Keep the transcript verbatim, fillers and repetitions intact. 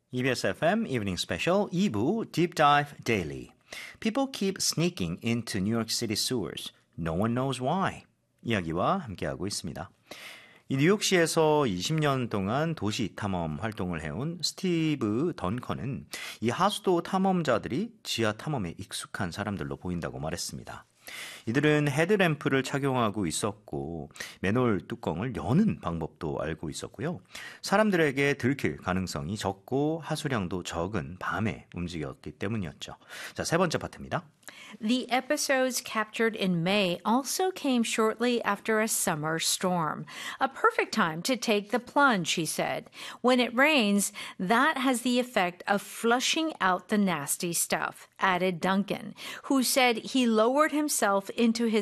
이비에스 에프엠 Evening Special 이 부 Deep Dive Daily. People keep sneaking into New York City sewers. No one knows why. 이야기와 함께하고 있습니다. 이 뉴욕시에서 이십 년 동안 도시 탐험 활동을 해온 스티브 던커는 이 하수도 탐험자들이 지하 탐험에 익숙한 사람들로 보인다고 말했습니다. 이들은 헤드램프를 착용하고 있었고 맨홀 뚜껑을 여는 방법도 알고 있었고요. 사람들에게 들킬 가능성이 적고 하수량도 적은 밤에 움직였기 때문이었죠. 자, 세 번째 파트입니다. The episodes captured in May also came shortly after a summer storm. A perfect time to take the plunge, he said. When it rains, that has the effect of flushing out the nasty stuff, added Duncan, who said he lowered himself into his